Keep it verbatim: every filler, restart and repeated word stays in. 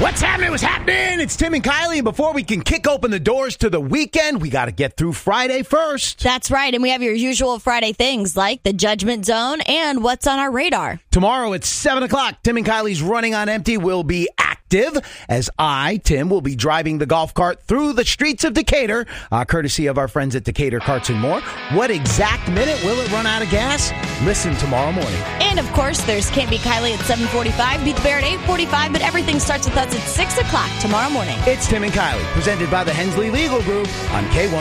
What's happening? What's happening? It's Tim and Kylie. And before we can kick open the doors to the weekend, we got to get through Friday first. That's right. And we have your usual Friday things like the Judgment Zone and what's on our radar. Tomorrow at seven o'clock, Tim and Kylie's Running on Empty will be active as I, Tim, will be driving the golf cart through the streets of Decatur, uh, courtesy of our friends at Decatur Carts and More. What exact minute will it run out of gas? Listen tomorrow morning. And, of course, there's Can't Be Kylie at seven forty-five, Beat the Bear at eight forty-five, but everything starts with us at six o'clock tomorrow morning. It's Tim and Kylie, presented by the Hensley Legal Group on K one.